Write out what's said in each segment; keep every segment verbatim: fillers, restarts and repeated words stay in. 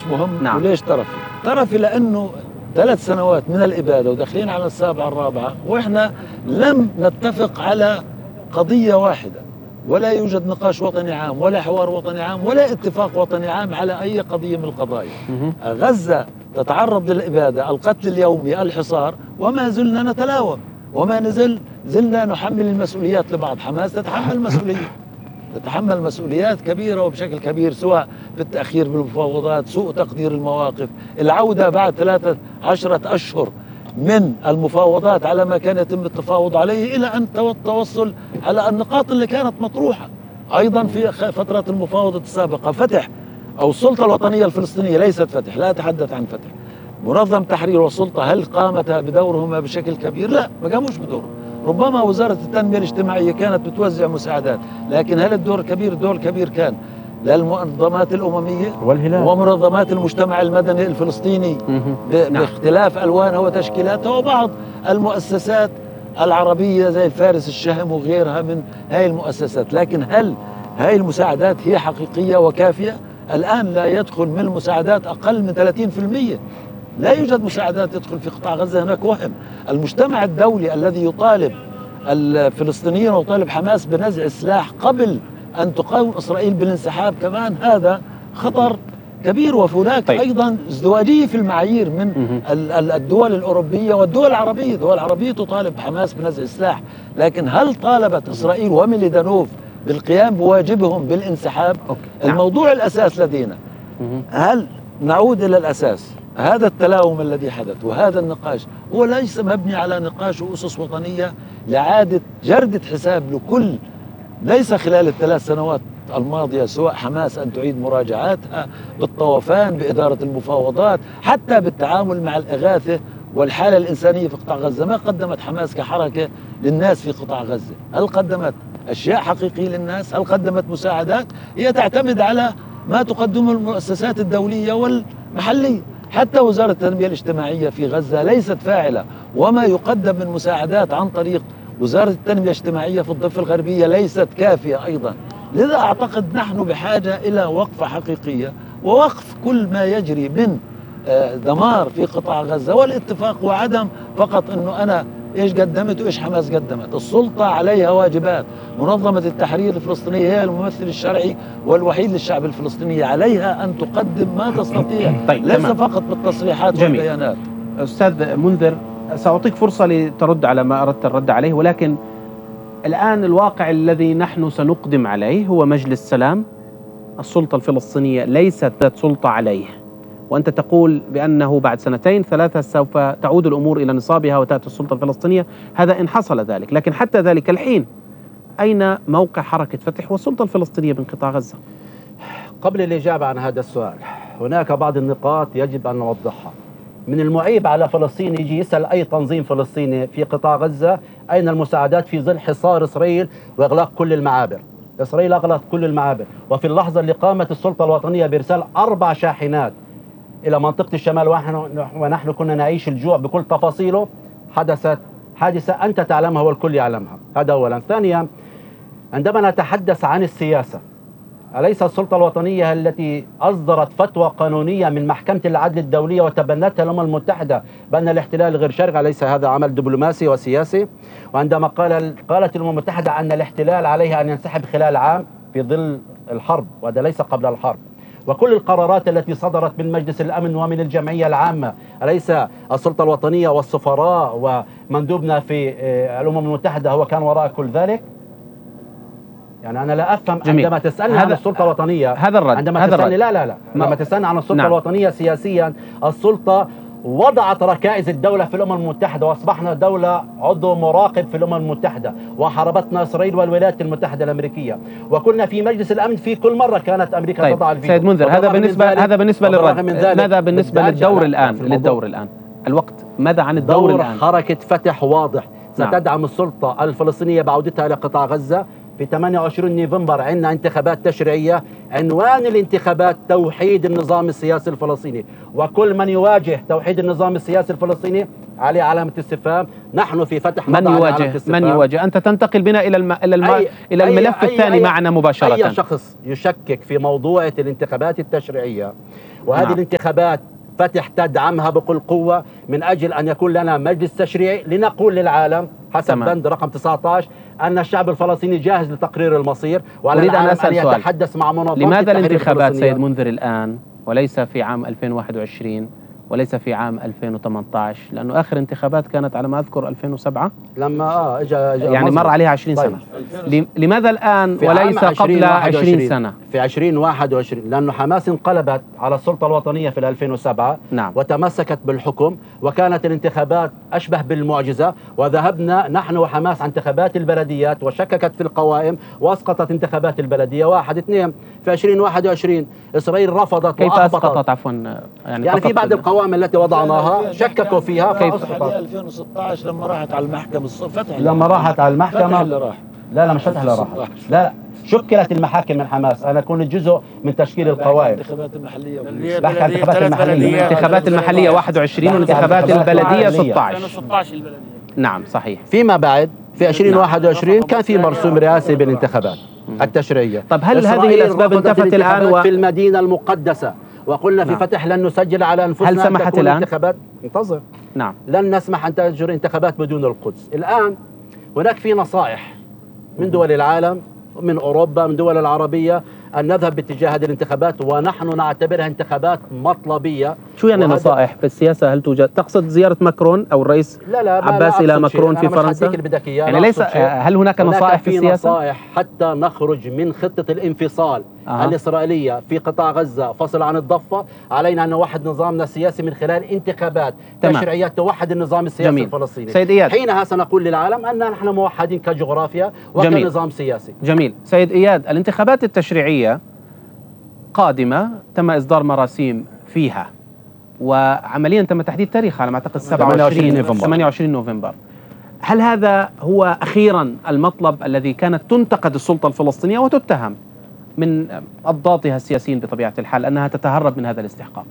مهم. نعم. وليش طرفي؟ طرفي لأنه ثلاث سنوات من الإبادة وداخلين على السابعة الرابعة وإحنا لم نتفق على قضية واحدة، ولا يوجد نقاش وطني عام ولا حوار وطني عام ولا اتفاق وطني عام على أي قضية من القضايا. غزة تتعرض للإبادة، القتل اليومي، الحصار، وما زلنا نتلاوم وما نزل زلنا نحمل المسؤوليات لبعض. حماس تتحمل مسؤولية تتحمل مسؤوليات كبيرة وبشكل كبير، سواء بالتأخير بالمفاوضات، سوء تقدير المواقف، العودة بعد ثلاثة عشرة أشهر من المفاوضات على ما كان يتم التفاوض عليه إلى أن التوصل على النقاط اللي كانت مطروحة. أيضا في فترة المفاوضة السابقة فتح أو السلطة الوطنية الفلسطينية، ليست فتح، لا أتحدث عن فتح، منظم تحرير والسلطة، هل قامتا بدورهما بشكل كبير؟ لا، ما قاموش بدورهم. ربما وزارة التنمية الاجتماعية كانت بتوزع مساعدات، لكن هل الدور كبير؟ الدور الكبير كان للمنظمات الأممية والهلال ومنظمات المجتمع المدني الفلسطيني باختلاف ألوانها وتشكيلاتها، وبعض المؤسسات العربية زي الفارس الشهم وغيرها من هاي المؤسسات. لكن هل هاي المساعدات هي حقيقية وكافية؟ الآن لا يدخل من المساعدات أقل من ثلاثين بالمئة، لا يوجد مساعدات تدخل في قطاع غزة. هناك وهم. المجتمع الدولي الذي يطالب الفلسطينيين ويطالب حماس بنزع السلاح قبل أن تقاوم إسرائيل بالانسحاب، كمان هذا خطر كبير. وهناك طيب. أيضا ازدواجية في المعايير من الدول الأوروبية والدول العربية. الدول العربية تطالب حماس بنزع السلاح، لكن هل طالبت إسرائيل وميليدانوف بالقيام بواجبهم بالانسحاب؟ أوكي. الموضوع نعم. الأساس لدينا، هل نعود إلى الأساس؟ هذا التلاوم الذي حدث وهذا النقاش هو ليس مبني على نقاش وأسس وطنية لعادة جردة حساب لكل، ليس خلال الثلاث سنوات الماضية، سواء حماس أن تعيد مراجعاتها بالطوفان، بإدارة المفاوضات، حتى بالتعامل مع الإغاثة والحالة الإنسانية في قطاع غزة. ما قدمت حماس كحركة للناس في قطاع غزة؟ هل قدمت أشياء حقيقية للناس؟ هل قدمت مساعدات؟ هي تعتمد على ما تقدمه المؤسسات الدولية والمحلية. حتى وزارة التنمية الاجتماعية في غزة ليست فاعلة، وما يقدم من مساعدات عن طريق وزارة التنمية الاجتماعية في الضفة الغربية ليست كافية أيضا. لذا أعتقد نحن بحاجة إلى وقفة حقيقية ووقف كل ما يجري من دمار في قطاع غزة، والاتفاق وعدم فقط أنه أنا إيش قدمت وإيش حماس قدمت. السلطة عليها واجبات، منظمة التحرير الفلسطينية هي الممثل الشرعي والوحيد للشعب الفلسطيني، عليها أن تقدم ما تستطيع. طيب ليس تمام. فقط بالتصريحات جميل. والبيانات. أستاذ منذر، سأعطيك فرصة لترد على ما أردت الرد عليه، ولكن الآن الواقع الذي نحن سنقدم عليه هو مجلس سلام. السلطة الفلسطينية ليست ذات سلطة عليه، وأنت تقول بأنه بعد سنتين ثلاثة سوف تعود الأمور إلى نصابها وتأتي السلطة الفلسطينية. هذا إن حصل ذلك، لكن حتى ذلك الحين أين موقع حركة فتح والسلطة الفلسطينية من قطاع غزة؟ قبل الإجابة عن هذا السؤال، هناك بعض النقاط يجب أن نوضحها. من المعيب على فلسطين يجي يسأل أي تنظيم فلسطيني في قطاع غزة أين المساعدات في ظل حصار إسرائيل وإغلاق كل المعابر. إسرائيل أغلقت كل المعابر، وفي اللحظة اللي قامت السلطة الوطنية بإرسال أربع شاحنات إلى منطقة الشمال ونحن كنا نعيش الجوع بكل تفاصيله، حدثت حادثة أنت تعلمها والكل يعلمها. هذا أولا. ثانيا، عندما نتحدث عن السياسة، أليس السلطة الوطنية التي أصدرت فتوى قانونية من محكمة العدل الدولية وتبنتها الأمم المتحدة بأن الاحتلال غير شرعي؟ أليس هذا عمل دبلوماسي وسياسي؟ وعندما قال قالت الأمم المتحدة أن الاحتلال عليها أن ينسحب خلال عام في ظل الحرب، وهذا ليس قبل الحرب. وكل القرارات التي صدرت من مجلس الأمن ومن الجمعية العامة، أليس السلطة الوطنية والسفراء ومندوبنا في الأمم المتحدة هو كان وراء كل ذلك؟ يعني أنا لا أفهم. جميل. عندما تسألني عن السلطة الوطنية، هذا الرد. عندما هذا تسألني الرد. لا لا لا عندما تسألني عن السلطة نعم. الوطنية سياسيا، السلطة وضعت ركائز الدولة في الأمم المتحدة وأصبحنا دولة عضو مراقب في الأمم المتحدة، وحاربتنا إسرائيل والولايات المتحدة الأمريكية، وكنا في مجلس الأمن في كل مرة كانت أمريكا طيب. تضع الفيتو. سيد منذر، هذا بالنسبة هذا بالنسبة للرد. ماذا بالنسبة للدور الآن؟ للدور الآن الوقت ماذا عن الدور دور الآن؟ حركة فتح واضح. ستدعم نعم. السلطة الفلسطينية بعودتها إلى قطاع غزة. في ثمانية وعشرين نوفمبر عندنا انتخابات تشريعية، عنوان الانتخابات توحيد النظام السياسي الفلسطيني، وكل من يواجه توحيد النظام السياسي الفلسطيني عليه علامة استفهام. نحن في فتح من يواجه من يواجه أنت تنتقل بنا إلى الم... إلى, الم... أي إلى الملف أي الثاني أي معنا مباشرة. أي شخص يشكك في موضوع الانتخابات التشريعية وهذه نعم. الانتخابات فتح تدعمها بكل قوة من أجل أن يكون لنا مجلس تشريعي لنقول للعالم حسب تمام. بند رقم تسعة عشر أن الشعب الفلسطيني جاهز لتقرير المصير، وعلى أريد أن العالم أسأل أن سؤال. يتحدث مع منظمة لماذا التحرير الانتخابات الفلسطينية؟ سيد منذر الآن وليس في عام ألفين وواحد وعشرين وليس في عام ألفين وثمانية عشر؟ لأنه آخر انتخابات كانت على ما أذكر ألفين وسبعة، لما آه إجا إجا يعني مظبوط. مر عليها عشرين طيب. سنة. لم- لماذا الآن في عام وليس قبل عشرين سنة؟ في ألفين وواحد وعشرين لأنه حماس انقلبت على السلطة الوطنية في ألفين وسبعة نعم. وتمسكت بالحكم، وكانت الانتخابات أشبه بالمعجزة، وذهبنا نحن وحماس عن انتخابات البلديات وشككت في القوائم وأسقطت انتخابات البلدية. واحد اثنين في ألفين وواحد وعشرين إسرائيل رفضت كيف وأحبطت. أسقطت عفوا؟ يعني, يعني في بعض القوائم التي وضعناها شككوا فيها كيف فأسقطت. ألفين وستة عشر لما راحت على المحكمة فتح لما راحت على المحكمة فتح اللي راح لا لا مش فتح اللي راحت، لا لا شكلت المحاكم من حماس. أنا كنت جزء من تشكيل القوائم. الانتخابات المحلية بحكي عن الانتخابات المحلية. الانتخابات المحلية واحد وعشرين والانتخابات البلدية ستة عشر. ألفين وستة عشر البلدية. نعم صحيح. فيما بعد في ألفين وواحد وعشرين كان في مرسوم رئاسي بالانتخابات التشريعية. طب هل هذه إسرائيل الأسباب رفضت انتفت الآن الانتخابات و... في المدينة المقدسة، وقلنا في نعم. فتح لن نسجل على أنفسنا هل أن سمحت تكون الآن؟ انتخابات. انتظر. نعم. لن نسمح أن تجري انتخابات بدون القدس. الآن هناك في نصائح من دول العالم، من أوروبا، من دول العربية، أن نذهب باتجاه هذه الانتخابات، ونحن نعتبرها انتخابات مطلبية. شو يعني وهذا- نصائح في السياسة؟ هل توجد تقصد زيارة ماكرون أو الرئيس لا لا ما عباس لا إلى أقصد ماكرون شيء. في أنا مش فرنسا؟ حديك اللي بدك إياه، يعني لا ليس أقصد شيء. هل هناك نصائح في في السياسة؟ نصائح حتى نخرج من خطة الانفصال أه. الإسرائيلية في قطاع غزة، فصل عن الضفة. علينا أن نوحد نظامنا السياسي من خلال انتخابات تمام. تشريعيات توحد النظام السياسي جميل. الفلسطيني. سيد إياد. حينها سنقول للعالم أن نحن موحدين كجغرافيا جميل. وكنظام سياسي. جميل. سيد إياد، الانتخابات التشريعية قادمة، تم إصدار مراسيم فيها وعمليا تم تحديد تاريخ على ما أعتقد سبعة وعشرين نوفمبر. ثمانية وعشرين نوفمبر. هل هذا هو أخيرا المطلب الذي كانت تنتقد السلطة الفلسطينية وتتهم من أضدادها السياسيين بطبيعة الحال أنها تتهرب من هذا الاستحقاق؟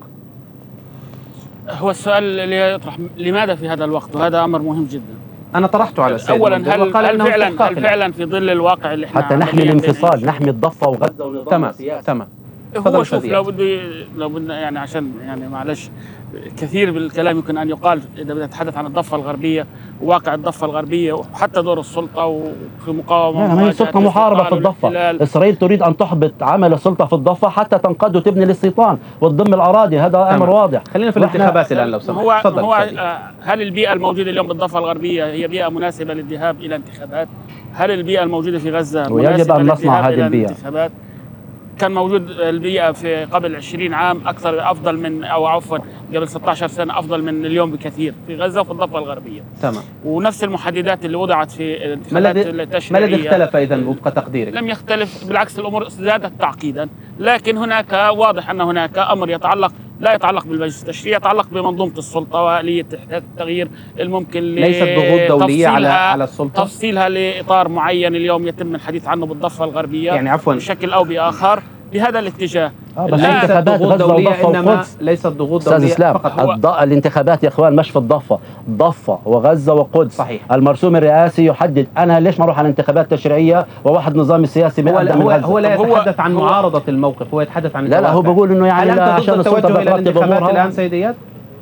هو السؤال اللي يطرح لماذا في هذا الوقت، وهذا أمر مهم جدا. أنا طرحته على السيد اولا منذر هل, وقال هل أنه فعلا استحقاق هل له. فعلا في ظل الواقع اللي احنا حتى نحمي عملياً الانفصال، بنعيشه؟ نحمي الضفة وغزة ونظامنا تمام السياسي. تمام. هو تفضل شوف أستاذ لو إياد. بدي لو بدنا يعني عشان يعني معلش كثير بالكلام يمكن ان يقال اذا بدنا نتحدث عن الضفه الغربيه وواقع الضفه الغربيه وحتى دور السلطه وفي مقاومه لا ما هي سلطة محاربة في الضفة. إسرائيل تريد أن تحبط عمل السلطة في الضفة حتى تنقض وتبني الاستيطان وتضم الأراضي. هذا أمر تمام. واضح. خلينا في وإحنا- الانتخابات الآن لو سمحت. هو تفضل هو أستاذ إياد. آه، هل البيئه الموجوده اليوم بالضفه الغربيه هي بيئه مناسبه للذهاب الى انتخابات؟ هل البيئه الموجوده في غزه ويجب مناسبه أن نصنع للذهاب هذه إلى البيئة. الانتخابات؟ كان موجود البيئة في قبل عشرين عام أكثر أفضل من أو عفوا قبل ستة عشر سنة أفضل من اليوم بكثير في غزة وفي الضفة الغربية. تمام. ونفس المحددات اللي وضعت في ما الانتخابات الذي ما التشريعية الذي اختلف إذا وفق تقديرك؟ لم يختلف، بالعكس الأمور زادت تعقيدا، لكن هناك واضح أن هناك أمر يتعلق لا يتعلق بالمجلس التشريعي، يتعلق بمنظومة السلطة وآلية التغيير الممكن ليست ضغوط دولية على لتفصيلها- على السلطة؟ تفصيلها لإطار معين اليوم يتم الحديث عنه بالضفة الغربية يعني عفوا بشكل أو بآخر بهذا الاتجاه. آه بس لا، ليست انتخابات ضغوط غزة دولية وضفة إنما وقدس. ليست ضغوط أستاذ دولية إسلام فقط. هو- الض- الانتخابات يا إخوان مش في الضفة، ضفة وغزة وقدس. صحيح. المرسوم الرئاسي يحدد. أنا ليش ما أروح على انتخابات تشريعية وواحد نظام السياسي من هو أبدأ من هو, غزة؟ هو لا طب هو- يتحدث عن هو- معارضة الموقف، هو يتحدث عن لا لا هو الدوافع. بيقول إنه يعني هل لا أنت عشان ضد السلطة التوجه إلى ترتب الانتخابات أمورها. الآن سيد إياد؟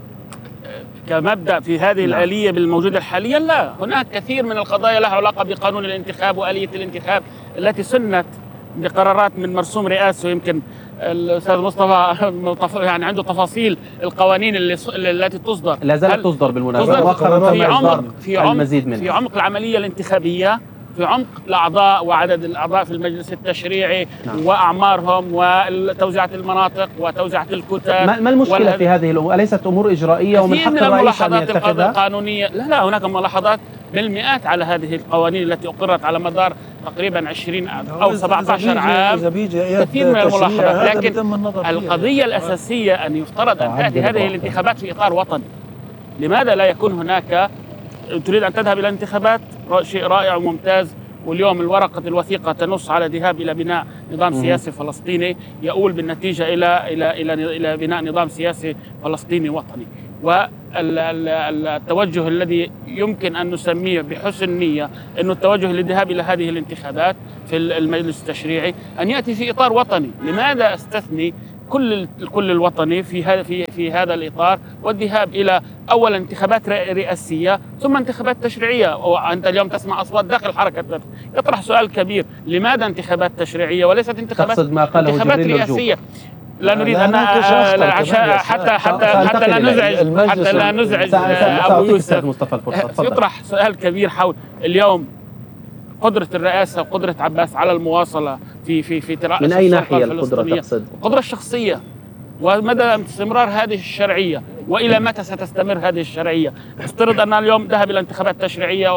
كمبدأ في هذه نعم. الآلية بالموجودة حاليا لا، هناك كثير من القضايا لها علاقة بقانون الانتخاب وآلية الانتخاب التي سنت بقرارات من مرسوم رئاسي. ويمكن الأستاذ مصطفى متف- يعني عنده تفاصيل القوانين اللي ص- التي تصدر لا زالت هل- تصدر بالمناسبة تصدر مؤخرا في تم عمق إصدار في عمق المزيد في منها. عمق العملية الانتخابية، في عمق الأعضاء وعدد الأعضاء في المجلس التشريعي نعم. وأعمارهم وتوزيعة المناطق وتوزيعة الكتل. ما ما المشكلة والهد- في هذه الأمور؟ أليست أمور إجرائية ومن كثير حق من الرئيس أن الملاحظات الق- يتخذها؟ القانونية. لا لا هناك ملاحظات بالمئات على هذه القوانين التي أقرت على مدار تقريبا عشرين أو سبعة عشر عام. إذا بيجي آيات كثير من تشريع الملاحظات، هذا لكن بيتم النظر فيها. القضية الأساسية أن يفترض أن تأتي تعدد هذه الواقع. الانتخابات في إطار وطني. لماذا لا يكون هناك تريد أن تذهب إلى الانتخابات؟ شيء رائع وممتاز، واليوم الورقة الوثيقة تنص على الذهاب إلى بناء نظام سياسي فلسطيني يؤول بالنتيجة إلى إلى إلى إلى بناء نظام سياسي فلسطيني وطني. والتوجه الذي يمكن أن نسميه بحسن نية أنه التوجه للذهاب إلى هذه الانتخابات في المجلس التشريعي أن يأتي في إطار وطني. لماذا أستثني كل الكل الوطني في هذا في في هذا الاطار، والذهاب الى اولا انتخابات رئاسيه ثم انتخابات تشريعيه. وانت اليوم تسمع اصوات داخل حركه فتح يطرح سؤال كبير: لماذا انتخابات تشريعيه وليست انتخابات تقصد ما قاله انتخابات جبريل رئاسيه؟ لا نريد لا ان نناقش أخطر عشان كمان يا حتى سلام. حتى سأنتقل حتى لا إليه. نزعج المجلس حتى لا نزعج سأ- سأ- ابو سأعطيك أستاذ يوسف. مصطفى الفرصة، تفضل. يطرح سؤال كبير حول اليوم قدرة الرئاسة وقدرة عباس على المواصلة في في في ترأس من أي السلطة ناحية القدرة الفلسطينية. تقصد؟ القدرة الشخصية، ومدى استمرار هذه الشرعية، وإلى متى ستستمر هذه الشرعية. افترض أن اليوم ذهب إلى انتخابات تشريعية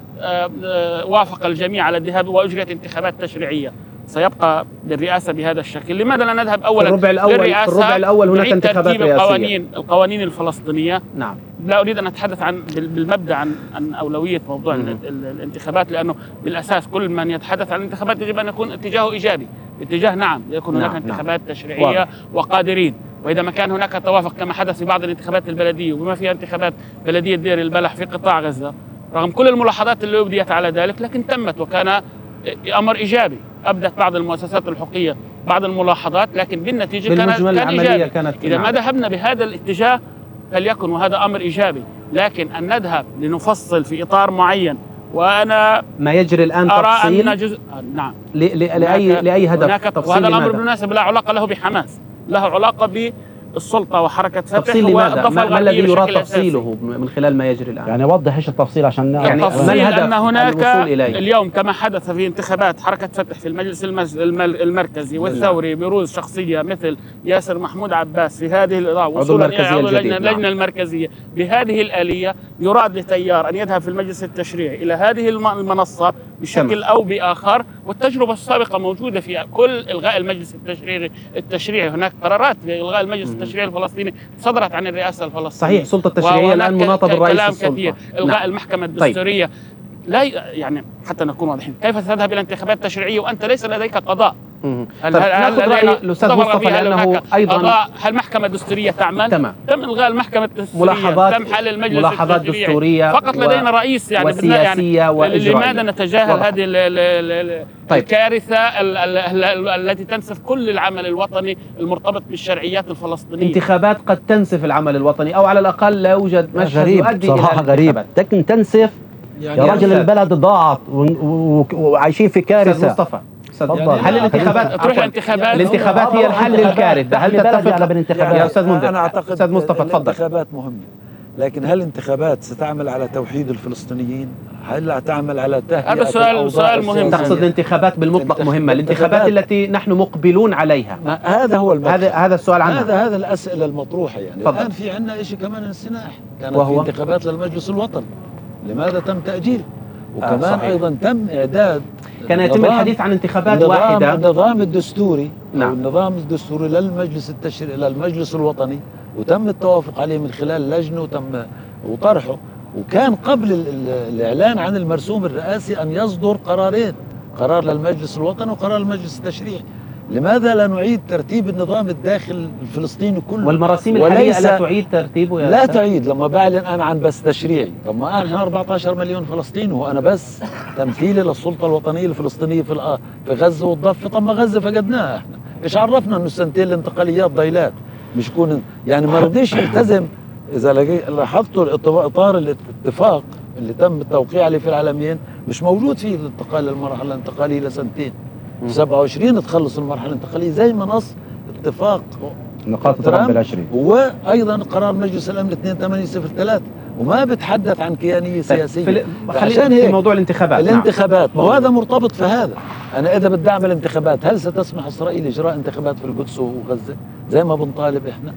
ووافق الجميع على الذهاب وأجريت انتخابات تشريعية، سيبقى للرئاسة بهذا الشكل. لماذا لا نذهب أولا في الربع الأول للرئاسة؟ في الربع الأول هناك نعيد انتخابات ترتيب رئاسية. القوانين القوانين الفلسطينية. نعم. لا أريد أن أتحدث عن بالمبدأ عن عن أولوية موضوع مم. ال- ال- الانتخابات، لأنه بالأساس كل من يتحدث عن الانتخابات يجب أن يكون اتجاهه إيجابي، اتجاه نعم يكون هناك نعم، انتخابات نعم. تشريعية واضح. وقادرين. وإذا ما كان هناك توافق كما حدث في بعض الانتخابات البلدية وبما فيها انتخابات بلدية دير البلح في قطاع غزة، رغم كل الملاحظات اللي أبديت على ذلك، لكن تمت وكان أمر إيجابي. أبدت بعض المؤسسات الحقوقية بعض الملاحظات، لكن بالنتيجة كان بالمجمل كان العملية إيجابي. كانت إذا نعم. ما ذهبنا بهذا الاتجاه فليكن، وهذا أمر إيجابي. لكن أن نذهب لنفصل في إطار معين، وأنا ما يجري الآن أرى تفصيل أن جزء نعم ل- ل- لأي هناك- لأي هدف هناك تفصيل وهذا الأمر لماذا؟ بالمناسبة لا علاقة له بحماس، له علاقة بالسلطة وحركة فتح تفصيل لماذا؟ والضفة ما, ما الغربية الذي يراد بشكل أساسي. تفصيله من خلال ما يجري الآن؟ يعني وضح ايش التفصيل عشان نعرف. يعني ما التفصيل الهدف أن هناك الوصول إليه؟ اليوم كما حدث في انتخابات حركة فتح في المجلس المز- المل- المركزي والثوري بروز شخصية مثل ياسر محمود عباس في هذه الإضاءة، وصولا إلى المركزية عضو الجديد، اللجنة نعم. اللجنة المركزية بهذه الآلية، يراد لتيار أن يذهب في المجلس التشريعي إلى هذه الم- المنصة بشكل أو بآخر. والتجربة السابقة موجودة في كل إلغاء المجلس التشريعي التشريعي هناك قرارات بإلغاء المجلس التشريعي الفلسطيني صدرت عن الرئاسة الفلسطينية. صحيح، السلطة التشريعية الآن وهناك مناطة ك- بالرئيس كلام السلطة. كثير. إلغاء نعم. المحكمة الدستورية. لا ي- يعني حتى نكون واضحين، كيف تذهب إلى انتخابات تشريعية وأنت ليس لديك قضاء؟ مم. هل طيب هل- هل ناخذ رأي لدينا الأستاذ ضفر مصطفى فيها؟ هل لأنه هناك أيضا قضاء؟ هل المحكمة الدستورية تعمل؟ تمام. تم إلغاء المحكمة الدستورية، ملاحظات تم حل المجلس ملاحظات التشريعي. دستورية فقط و- لدينا رئيس يعني بدنا وسياسية يعني وإجرائية. لماذا نتجاهل واضح. هذه ال- ال- ال- ال- طيب. الكارثة ال- ال- ال- التي تنسف كل العمل الوطني المرتبط بالشرعيات الفلسطينية؟ انتخابات قد تنسف العمل الوطني، أو على الأقل لا يوجد مشهد غريب يؤدي صراحة، إلى غريب. الانتخابات. لكن تنسف يا يعني رجل، أستاذ. البلد ضاعت و- و- وعايشين في أستاذ كارثة. مصطفى، أستاذ تفضل. يعني هل الانتخابات تروح عفواً، الانتخابات الانتخابات هي الحل للكارثة؟ هل بلدي على تتفق بالانتخابات. يا أستاذ منذر؟ أنا أعتقد أستاذ مصطفى تفضل. الانتخابات مهمة، لكن هل الانتخابات ستعمل على توحيد الفلسطينيين؟ هل تعمل على تهيئة هذا سؤال- الأوضاع سؤال مهم. السياسية؟ تقصد الانتخابات بالمطلق الانتخ- مهمة، الانتخابات الانتخابات. التي نحن مقبلون عليها؟ ما- هذا هو المدخل. هذا هذا السؤال عنها. هذا هذا الأسئلة المطروحة. يعني تفضل. الآن في عندنا شيء كمان انسناح، كانت وهو؟ في انتخابات للمجلس الوطني، لماذا تم تأجيل؟ وكمان صحيح. أيضا تم إعداد كان يتم نظام- الحديث عن انتخابات النظام واحدة. النظام الدستوري نعم. أو النظام الدستوري للمجلس التشريعي للمجلس الوطني، وتم التوافق عليه من خلال لجنة وتم وطرحه. وكان قبل ال- ال- الإعلان عن المرسوم الرئاسي أن يصدر قرارين، قرار للمجلس الوطني وقرار للمجلس التشريعي. لماذا لا نعيد ترتيب النظام الداخل الفلسطيني كله؟ والمراسيم الحالية وليس- لا تعيد ترتيبه يا لا أستاذ؟ تعيد. لما بعلن انا عن بس تشريعي، طب ما احنا أربعة عشر مليون فلسطيني، وانا بس تمثيلي للسلطه الوطنيه الفلسطينيه في الأ- في غزه والضفه. طب ما غزه فقدناها احنا، ايش عرفنا انه السنتين الانتقاليات ضيلات؟ مش يكون يعني ما رضيش يلتزم. اذا لقي- لاحظتوا الإط- اطار الاتفاق اللي تم التوقيع عليه في العالمين مش موجود فيه الانتقال للمرحله الانتقاليه لسنتين. في سبعة وعشرين تخلص المرحله الانتقاليه زي ما نص اتفاق نقاط ترامب، ترامب العشرين. وايضا قرار مجلس الامن اثنين ثمانية صفر ثلاثة، وما بتحدث عن كيانيه سياسيه. في عشان خلينا في هيك موضوع الانتخابات. نعم. الانتخابات، ما هو هذا مرتبط في هذا. انا اذا بدي اعمل انتخابات، هل ستسمح اسرائيل اجراء انتخابات في القدس وغزه زي ما بنطالب احنا؟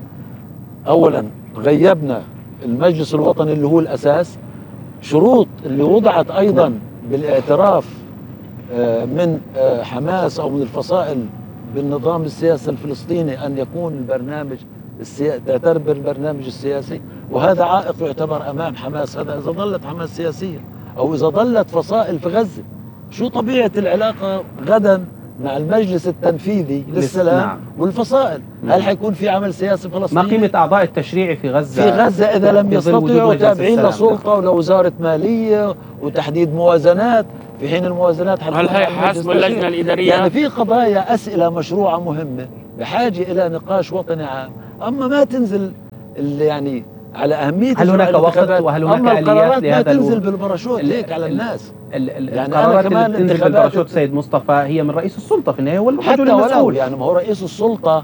اولا غيبنا المجلس الوطني اللي هو الاساس، شروط اللي وضعت ايضا بالاعتراف آه، من آه، حماس او من الفصائل بالنظام السياسي الفلسطيني ان يكون البرنامج السياسي، تعترف بالبرنامج السياسي، وهذا عائق يعتبر امام حماس. هذا اذا ظلت حماس سياسيه او اذا ظلت فصائل في غزه. شو طبيعه العلاقه غدا مع المجلس التنفيذي للسلام نعم. والفصائل؟ هل حيكون في عمل سياسي ما فلسطيني؟ قيمة أعضاء التشريع في غزة؟ في غزة إذا لم في ظل وجود يستطيعوا مجلس تابعين السلام؟ لسلطة ولوزارة مالية وتحديد موازنات، في حين الموازنات هل هي حسب اللجنة الإدارية؟ يعني في قضايا أسئلة مشروعة مهمة بحاجة إلى نقاش وطني عام. أما ما تنزل اللي يعني على أهمية هل هناك وقت وهل هناك أما آليات لهذا؟ ما تنزل الو... بالباراشوت هيك على الناس. يعني القرارات اللي بتنزل بالباراشوت سيد مصطفى هي من رئيس السلطة في النهاية، هو الرجل المسؤول. يعني ما هو رئيس السلطة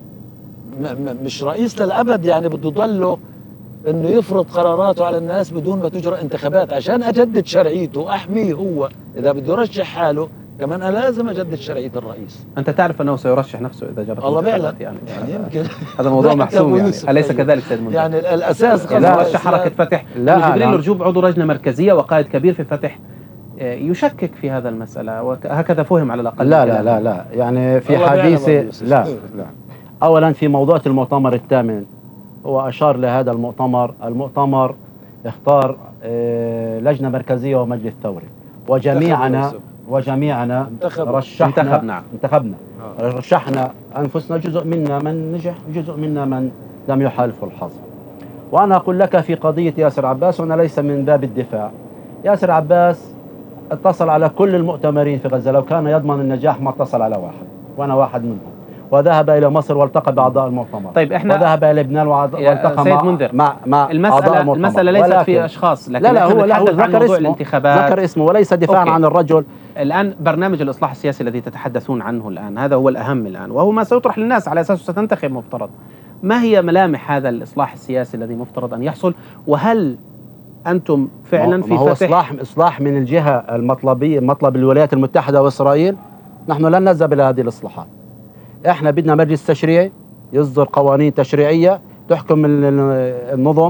مش رئيس للأبد، يعني بده يضله انه يفرض قراراته على الناس بدون ما تجرى انتخابات. عشان اجدد شرعيته واحميه هو اذا بده يرشح حاله كمان انا لازم اجدد شرعيه الرئيس. انت تعرف انه سيرشح نفسه اذا جرت الله بيعلم يعني, يعني يمكن هذا موضوع محسوم يعني، اليس كذلك سيد منذر؟ يعني الاساس لا رشح حركه فتح. لا جبريل رجوب عضو لجنه مركزيه وقائد كبير في فتح يشكك في هذا المساله، وهكذا فهم على الاقل. لا لا لا لا يعني في حديثه لا لا اولا في موضوع المؤتمر الثامن هو أشار لهذا المؤتمر. المؤتمر اختار لجنة مركزية ومجلس ثوري، وجميعنا وجميعنا رشحنا انتخبنا انتخبنا رشحنا أنفسنا، جزء منا من نجح جزء منا من لم يحالفه الحظ. وأنا أقول لك في قضية ياسر عباس، وأنا ليس من باب الدفاع، ياسر عباس اتصل على كل المؤتمرين في غزة، لو كان يضمن النجاح ما اتصل على واحد، وأنا واحد منهم، وذهب إلى مصر والتقى بأعضاء المؤتمر. طيب احنا وذهب إلى لبنان والتقى سيد منذر مع مع المسألة أعضاء المؤتمر. المسألة ليست في أشخاص، لكن لا لا هو لا هو ذكر ذكر اسمه الانتخابات. ذكر اسمه وليس دفاعا عن الرجل. الآن برنامج الإصلاح السياسي الذي تتحدثون عنه الآن هذا هو الأهم الآن، وهو ما سيطرح للناس على أساسه ستنتخب مفترض. ما هي ملامح هذا الإصلاح السياسي الذي مفترض أن يحصل؟ وهل أنتم فعلا في هو فتح إصلاح إصلاح من الجهة المطلبية، مطلب الولايات المتحدة وإسرائيل؟ نحن لن نذهب إلى هذه الإصلاحات. احنا بدنا مجلس تشريعي يصدر قوانين تشريعية تحكم النظم،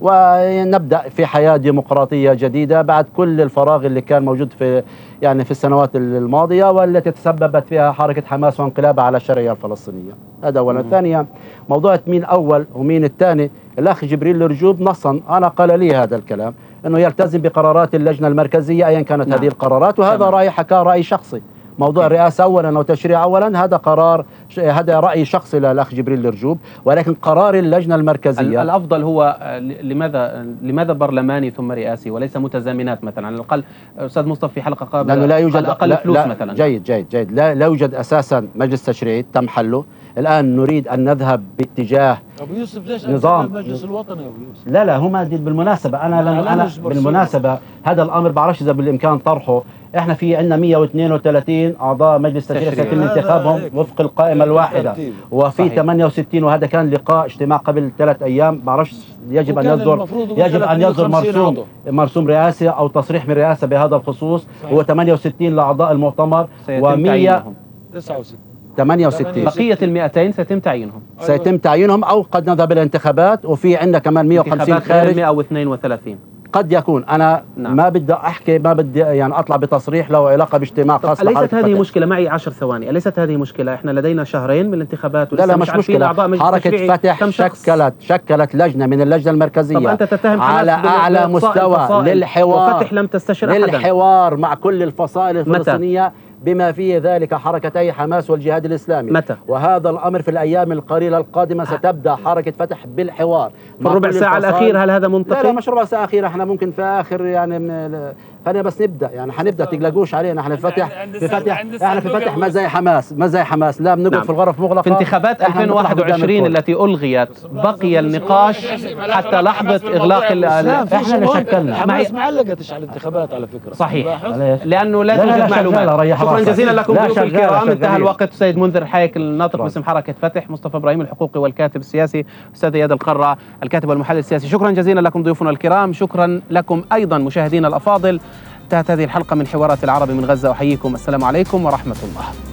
ونبدأ في حياة ديمقراطية جديدة بعد كل الفراغ اللي كان موجود في يعني في السنوات الماضية والتي تسببت فيها حركة حماس وانقلابها على الشرعية الفلسطينية. هذا أولا. ثانيا موضوع مين أول ومين الثاني، الأخ جبريل رجوب نصا أنا قال لي هذا الكلام أنه يلتزم بقرارات اللجنة المركزية أيا كانت نعم. هذه القرارات، وهذا رأي حكى رأي شخصي. موضوع الرئاسة أولا أو تشريع أولا هذا قرار، هذا رأي شخصي للأخ جبريل الرجوب، ولكن قرار اللجنة المركزية الأفضل هو لماذا لماذا برلماني ثم رئاسي وليس متزامنات مثلا؟ على الأقل أستاذ مصطفى في حلقة قبل لأنه لا يوجد أقل لا فلوس لا مثلا. جيد جيد جيد لا, لا يوجد أساسا مجلس تشريعي تم حله. الآن نريد أن نذهب باتجاه أبو يوسف ليش نظام المجلس الوطني أبو يوسف؟ لا لا هما بالمناسبة أنا لن أنا بالمناسبة هذا الأمر بعرفش إذا بالإمكان طرحه. إحنا في عندنا مئة واثنين وثلاثين أعضاء مجلس تشريعي سيتم انتخابهم وفق القائمة الواحدة، وفي ثمانية وستين، وهذا كان لقاء اجتماع قبل ثلاث أيام بعرفش يجب أن يصدر يجب أن يصدر مرسوم مرسوم رئاسي أو تصريح من رئاسة بهذا الخصوص. هو ثمانية وستين لأعضاء المؤتمر ومئة تسعة وستين ثمانية وستين بقية المئتين سيتم تعيينهم سيتم تعيينهم أو قد نذهب إلى انتخابات. وفي عندنا كمان مئة وخمسين خارج مئة واثنين وثلاثين قد يكون. أنا نعم. ما بدي أحكي ما بدي يعني أطلع بتصريح له علاقة باجتماع خاص. أليست هذه مشكلة؟ معي عشر ثواني. أليست هذه مشكلة؟ إحنا لدينا شهرين من الانتخابات لا لا مش مشكلة. حركة فتح شكلت شكلت لجنة من اللجنة المركزية. طب أنت تتهم على أعلى مستوى للحوار، وفتح لم تستشر أحدا للحوار مع كل الفصائل الفلسطينية بما فيه ذلك حركتي حماس والجهاد الإسلامي. متى؟ وهذا الأمر في الأيام القليلة القادمة ستبدأ حركة فتح بالحوار في الربع ساعة الأخير. هل هذا منطقي؟ لا لا مش ربع ساعة أخيرة، احنا ممكن في آخر يعني خلينا بس نبدأ يعني حنبدأ تقلقوش علينا. احنا فتح في فتح احنا في فتح ما زي حماس ما زي حماس لا بنقعد نعم. في الغرف مغلقة. في انتخابات ألفين وواحد وعشرين التي ألغيت بقي النقاش حتى لحظة إغلاق. احنا اللي شكلنا. حماس ما علقتش على الانتخابات على فكرة. صحيح لأنه لا توجد معلومات. شكرا جزيلا لكم ضيوف الكرام. انتهى الوقت. سيد منذر حايك الناطق باسم حركة فتح، مصطفى إبراهيم الحقوقي والكاتب السياسي، أستاذ إياد القرة الكاتب والمحلل السياسي. شكرا جزيلا لكم ضيوفنا الكرام. شكرا لكم أيضا مشاهدينا الأفاضل. انتهت هذه الحلقة من حوارات العرب من غزة. أحييكم، السلام عليكم ورحمة الله.